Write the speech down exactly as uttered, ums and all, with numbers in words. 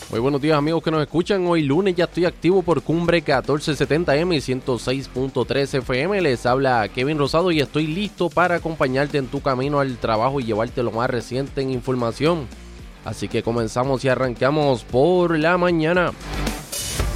Muy buenos días amigos que nos escuchan. Hoy lunes ya estoy activo por Cumbre catorce setenta eme y ciento seis punto tres efe eme. Les habla Kevin Rosado y estoy listo para acompañarte en tu camino al trabajo y llevarte lo más reciente en información. Así que comenzamos y arrancamos por la mañana.